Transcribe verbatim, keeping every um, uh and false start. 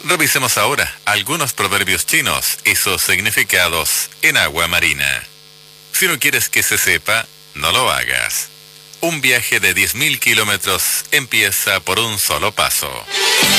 Revisemos ahora algunos proverbios chinos y sus significados en agua marina. Si no quieres que se sepa, no lo hagas. Un viaje de diez mil kilómetros empieza por un solo paso.